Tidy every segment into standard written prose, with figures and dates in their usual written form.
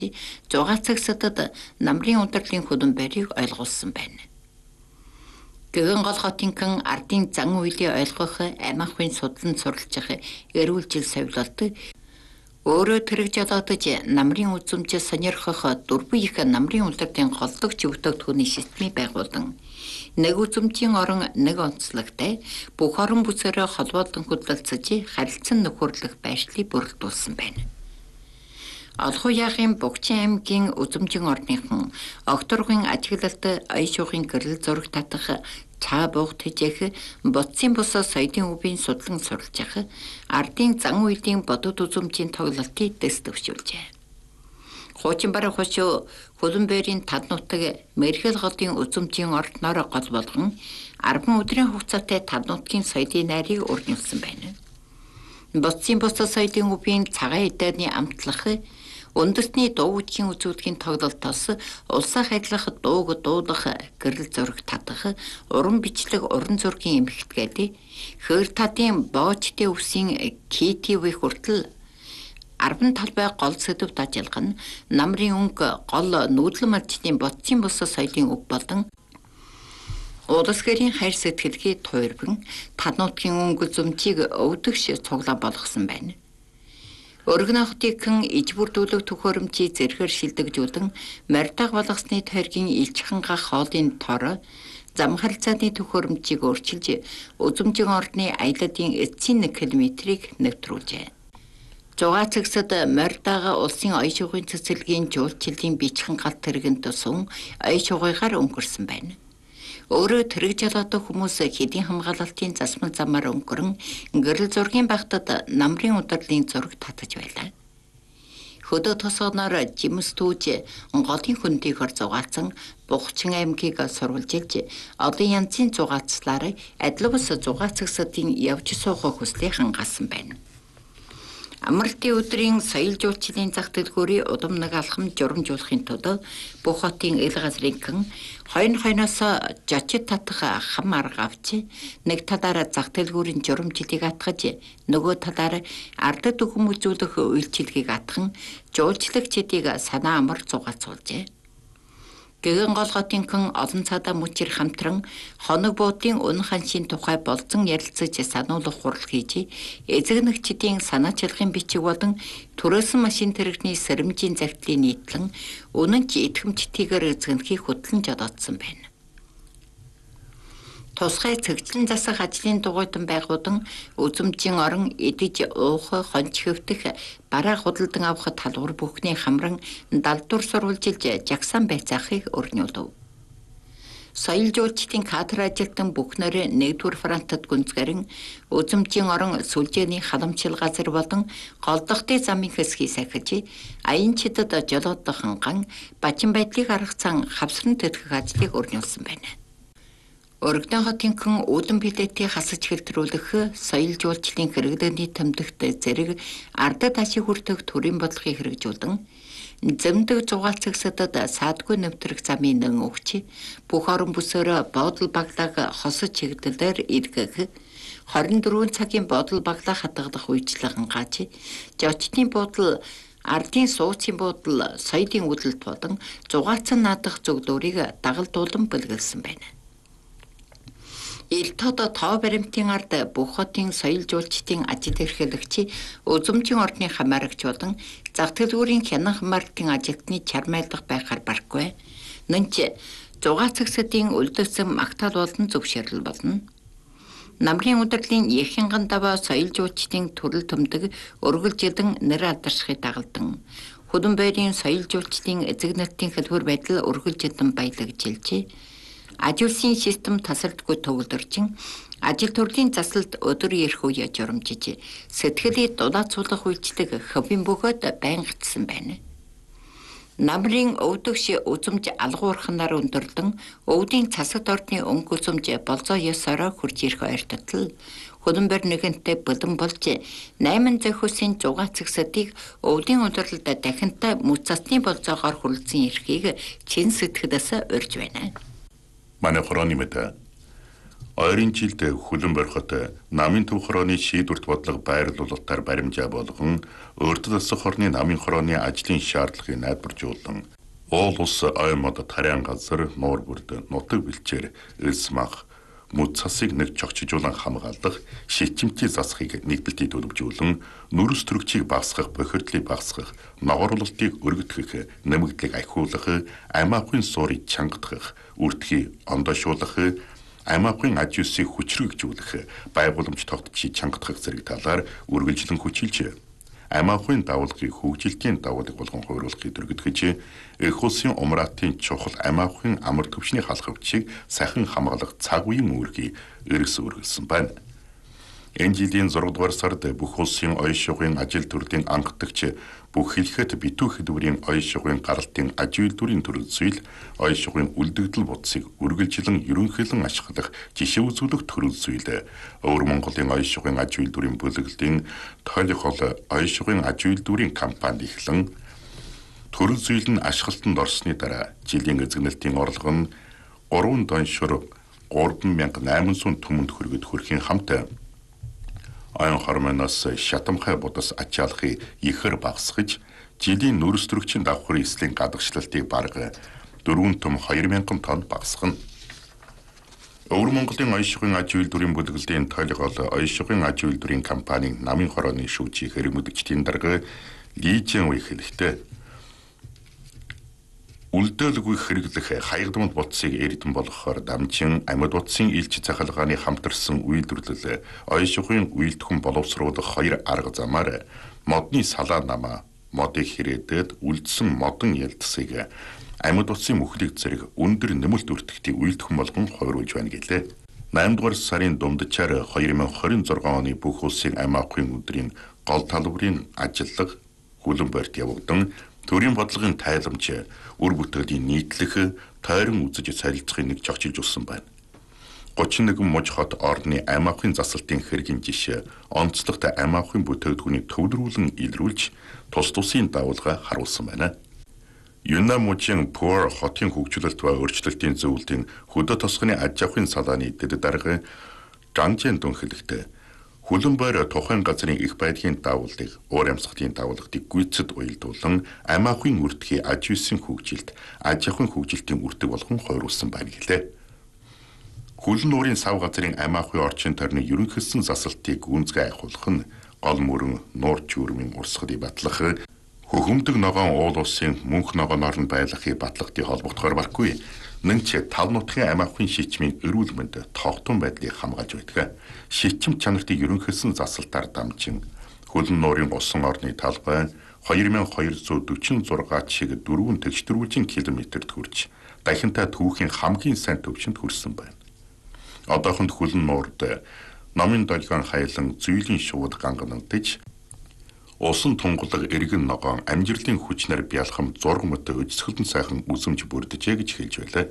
зугаацагсадад намрын удирлын хөдөн байрыг ойлгуулсан байна. Гэгэн гол хотынхан ардын зан үйлийг ойлгох амь ахуйн судлан суралцах эрүүл жил совилолт өөрөө тэрэг жолоодож намрын үзмж сонирхох дөрвөн их намрын удирлын голлог зөвтөгтгөний системийг байгуулан нэг үзмжийн орон нэг онцлогтой бүх орон бүсээрээ холбоотон хөдөлцөж харилцан нөхөрлөх байршлыг бүрдүүлсэн байна. Олхуу яахын Богчин аймгийн үзмжийн орныхан огторгын ажиглалт ая шуухын гэрэл зураг татах цаа буух тэжээх боцсын бус соёлын өвийн судлан суралцах ардын зан үйлийн бодод үзмжийн тоглолтыг дэс төвшүүлжээ. Хуучин бараг хошуу хөлөн бээрийн тад нутаг мэрхэл голын үзмжийн ордноор гол болгон 10 өдрийн хугацаатай тад нутгийн соёлын найрыг өрнүүлсэн байна. Боцсын бус соёлын өвийн цагаан эдэрний амтлах үндэсний дуу үдгийн үзүүлгийн тоглолтоос улсаа хайрлах дууг дуудах гэрэл зураг татах уран бичлэг уран зургийн эмхэтгээд хөр татын боочтой үсийн КТВ хүртэл 10 талбай гол сэдвт ажиллах нь намрын өнгө гол нүүдлэн малчдын боцсын бус соёлын өв болон улс гэрийн хайр сэтгэлгээ туйрбан тад нутгийн өнгө зүмжийг өвдөгш цуглаа болгосон байна. Өргөн хотын ижбүрдүүлэг төхөөрөмжийг зэрэгээр шилдэгжүүлэн морьдог болгосны тойргийн илчханга хоолын тор зам харилцааны төхөөрөмжийг өөрчилж үзмжийн орны аялалын эцсийн 1 км-ийг нэвтрүүлжээ. Зугаацагсад морьдог улсын ая шугын цэцэрлэгийн жуулчлалын бичхэн галт тэрэгэн тусун ая шугайгаар өнгөрсөн байна. Өөрөө тэрэг жолоодог хүмүүс хэдийн хамгаалалтын засмал замаар өнгөрөн гэрэл зургийн багтад намрын удирлын зураг татаж байлаа. Хөдөө тосгоноор жимс түүж голын хөндийгөр зугаацсан Богчин аймгийг сурвалжилж олон янзын зугаацлаар адил бус зугаацагсдын явж суух хүслийг хангасан байна. Амралтын өдрийн соёл жуулчлалын зах дэлгүүрийн удам нэг алхам журамжуулахын тулд бүх хотын ил газрынхан хойноос жочид татах хам арга авч нэг талаараа зах дэлгүүрийн журамжлалыг атгаж нөгөө талаараа ардад үхэм үзүүлэх үйлчилгээг атхан жуулчлагчдыг санаа амар зугаацуулжээ. Гэгэн гол хотынхан олон цаадаа мөчир хамтран хоног буудын үнэн ханшийн тухай болцсон ярилцаж сануулгах хурал хийж эзэгнэгчдийн санаачлагын бичиг болон төрөөсөн машин тэрэгний сэрэмжийн загтлын нийтлэн үнэн ч идэвхэмжтэйгээр эзэгнэхийг хөтлөн жолоодсон байна. Тусгай цэгцлэн засах ажлын дугуйтан байгуудан үзмжийн орон эдэж уух хонч хөвтөх бараа худалдан авах талбар бүхний хамран далдуур сурвалжилж жагсаан байцаахыг өрнүүлв. Соёл жуулчдын кадр ажилтан бүхнээр 1-р фронтод гүнзгэрэн үзмжийн орон сүлжээний халамжил газар болон голдохтой замын хэсгийг сахиж аянчдад жолоодох ханган бачин байдлыг аргацсан хавсран тэтгэх ажлыг өрнүүлсэн байна. Өргөдөн хотынхан үүдэн билетийг хасаж хэлтрүүлэх соёл жуулчлалын хэрэглээний тэмдэгт зэрэг ардад ашиг хүртэх төрийн бодлогыг хэрэгжүүлэн зэмдэг зугаацагсадад саадгүй нэвтрэх замын нэн өгч бүх орон бүсөөр бодол баглааг хосож чигдэлээр эргэх 24 цагийн бодол баглаа хатгах үйлчлэг хангаж жочдын бодол ардын сууцын бодол соёлын үдэлт болон зугаацсан наадах зөвлөрийг дагалдуулан бэлгэлсэн байна. Ил тоо баримтын ард бүх хотын соёл жуулчдын ажил эрхлэгч үзмжийн орны хамаарагч болон зах дэлгүүрийн хянан хамаарлалтын ажилтны чармайлах байхаар барахгүй. Нэнч зугаацагсдын үлдээсэн магтаал болон зөвшөөрөл болно. Намрын удирлын Яхинган даваа соёл жуулчдын төрөл төмдөг өргөлжилэн нэр алдаршихыг дагалдан хөдөн байрын соёл жуулчдын эзэг нартын хэлбэр байдал өргөлжилэн баялагжилжээ. Ажилсын систем тасардгүй төгөлдөрчин ажил төрлийн заслалт өдөр ирэх үе журамжиж сэтгэлийг дулаацуулах үйлчлэг хөвийн бөгөөд байнгатсан байна. Намрын өвдөгш үзмж алгуурханаар өндөрдөн өвдийн цасагт ордны өнгө үзмж болзоо ёсороо хурж ирэх ойртол хөдөнбөр нэгэнтэй бэлэн болж 8 зохиосын зугаацагсдыг өвдийн удирлд дахинтай мүц цасны болзоогоор хүрлцэн ирэхийг чин сэтгэлээс урьж байна. манай хороонимэт Ойрын жилд хөлөн борхот намын төв хорооны шийдвэрт бодлого байрлуулалтаар баримжаа болгон өөртөө засах хорны намын хорооны ажлын шаардлагыг найдваржуулан уул ус аймад тариан газар нуур бүрд нутаг бэлчээр элс мах мөд цасыг нэг чогчжуулан хамгаалах шичмтий засахыг нэгдэлтий төлөвжүүлэн нүрс төрөгчийг багасгах бохирдлыг багасгах ногоорлолтыг өргөдгөх нэмэгдлийг ахиулах аймаахын суурийг чангадах үртхий ондошуулах аймаахын аж үйлсийг хүчрэгжүүлэх байгууламж тогтчийг чангадах зэрэг талаар үргэлжлэн хүчилж аймаахын давалгыг хөгжилтийн давалгыг болгон хойруулахыг дөргөдгөж эх улсын умраатын чухал аймаахын амар төвчний халахвчийг сахин хамгаалах цаг үеийн үүргийг эргэс үргэлсэн байна. Энэ жилийн 6 дугаар сард бүх улсын оюун шугын ажил төрлийн анхдагч бүх хэлхэт битүү хөдөлмөрийн оюун шугын гаралтын аж үйлдвэрийн төрөл зүйл оюун шугын үлдэгдэл бодсыг үргэлжлэн ерөнхийлөн ашиглах жишээ үзүүлэх төрөл зүйл Өвөр Монголын оюун шугын аж үйлдвэрийн бүлэглэлийн тойлохол оюун шугын аж үйлдвэрийн компани эхлэн төрөл зүйл нь ашиглалтанд орсны дараа жилийн эзэгнэлтийн орлого нь 3 доншор 3800 түмэнд хүргэж хүрэхийн хамт оюун хормоноос шатамхай будас ачаалахыг ихэр багасгаж жилийн нүрс төрөгчийн давхар эслийн гадагшлалтыг бараг 4 том 2000 тонн багасгана. Өвөр Монголын оюун шугын аж үйлдвэрийн бүлэглэлийн тойлогол оюун шугын аж үйлдвэрийн компанийн намын хорооны шүүжийг хэрэгмүдэгчдийн дарга Лижен үеихэхтэй үлдээлгүй хэрэглэх хаягдмал бодсыг эрдэн болгохоор дамжин амьд утсын илч цахалгааны хамтарсан үйлдвэрлэл оюун шугын үйлдвэрхэн боловсруулах хоёр арга замаар модны салаа намаа модыг хэрэгдэд үлдсэн модон ялдсыг амьд утсын мөхлийг зэрэг өндөр нэмэлт өртөгтийг үйлдвэрхэн болгон хойруулж байна гэлээ. 8 дугаар сарын дундчаар 2026 оны бүх улсын аймаахын өдрийн гол талбарын ажиллах хүлэн барьт явагдан төрийн бодлогын тайламж үр бүтээлийн нийтлэх тойрон үзэж солилцохыг нэг зохицуулж улсан байна. 31 муж хот орны аймаахын засалтын хэргийн жишээ онцлогт аймаахын бүтээгдэхүүний төвлөрүүлэн илрүүлж тус тусын давалгаа харуулсан байна. Юнна мужийн Пор хотын хөгжүүлэлт ба өөрчлөлтийн зөвлөлийн хөдөө тосгоны аж ахуйн салааны дэд дарга Ганжен дүнхэлэгт хүлэн байр тухайн газрын их байдлын давалгыг уур амьсгалын давалгыг гүйцэд уялдуулан аймаахын үртгий аж үйлсийн хөгжилт аж ахуйн хөгжилтийн үртэг болгон хойруулсан байна гэлээ. Хүлэн уурын сав газрын аймаахын орчин тойрны ерөнхийлсөн засалтыг гүнзгий ахиулах нь гол мөрөн нуур чүүрмийн урсгалыг батлах хөхөмдөг ногоон уул улсын мөнх ногооноор нь байлгахыг батлагтай холбогдохоор баргүй. Нэнч тал нутгийн аймаахын шичмийн эрүүл мэнд тогтун байдлыг хамгаалж байдаг. Шичм чанартыг ерөнхийлсөн засалтаар дамжин хөлн нуурын усан орны талбай 2246 шиг 4 тэгштрүүлжин километрт хүрч дахинтай түүхийн хамгийн сайн төвшөнд хүрсэн байна. Одоохонд хөлн нуурд номын долгион хайлан зүйлийн шууд ганганагдж усан тунгалаг эргэн ногоон амжилтын хүчнэр бялхам зург мөтө өжсгөлдөн сайхан үзэмж бүрдэжээ гэж хэлж байлаа.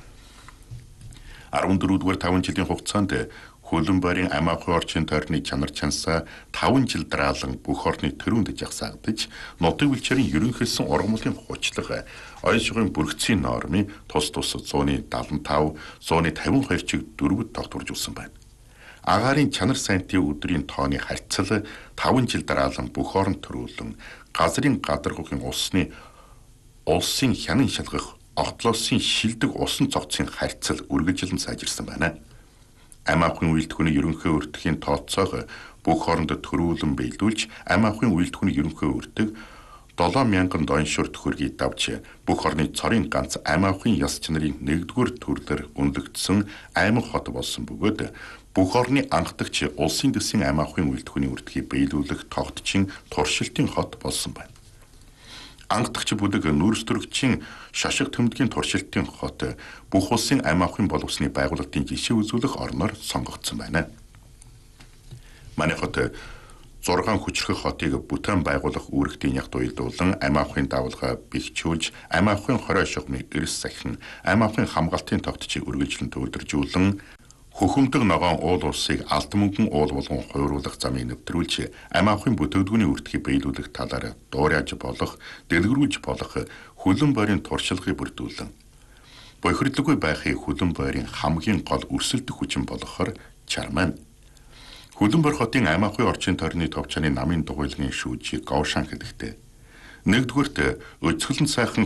14 дугаар 5 жилийн хугацаанд хөлөн байрын аймаахын орчин тойрны чанар чансаа 5 жил дараалан бүх орны төрөнд жагсаагдаж нутаг бэлчээрийн ерөнхийлсөн ургамлын хучлага оюун шугын бүргэцийн нормын тус 175, 152 чиг дөрвөд тогтворж улсан байна. Агаарын чанар сайнтын өдрийн тооны харьцал 5 жил дараалан бүх орнд төрүүлэн газрын гадаргуухийн улсын хянан шалгах отлоосын шилдэг усан цогцын харьцал үргэлжлэн сайжирсан байна. Аймаахын үйлдвэрийн ерөнхий өртөгийн тооцоог бүх орнд төрүүлэн биелүүлж аймаахын үйлдвэрийн ерөнхий өртөг 7000 доншор төхөргийг давж бүх орны цорын ганц аймаахын яс чанарын 1-р төрлөөр өнлөгдсөн аймаг хот болсон бөгөөд бүх орны анхдагч улсын дэсийн аймаахын үйлдвэрийн өртгийг биелүүлэх тогтчин туршилтын хот болсон байна. Анхдагч бүлэг нүрс төрөгчийн шашиг төмдгийн туршилтын хот бүх улсын аймаахын боловсны байгууллагын жишээ үзүүлэх орноор сонгогдсон байна. Манай хот 6 хүчрэх хотыг бүтээн байгуулах үүрэгтийн ягт уялдуулан аймаахын давалгаа бэхжүүлж аймаахын хорой шугамыг эрс сахин аймаахын хамгаалтын тогтчийг үргэлжлэн төвлөржүүлэн хөхөмдөг ногоон уул улсыг алт мөнгөн уул болгон хойруулах замыг нэвтрүүлж аймаахын бүтээгдэхүүний үртгийг биелүүлэх талаар дуурайж болох, дэлгэрүүлж болох хөлөн байрын туршлагыг бүрдүүлэн бохирдлоггүй байхыг хөлөн бойрын хамгийн гол өрсөлдөх хүчин болгохоор Чарман. Хөлөн бор хотын Аймахуй орчин тойрны товчооны намын дугуйлгын шүүжийг Говшан хэлэхдээ нэгдүгээрт өцгөлн сайхан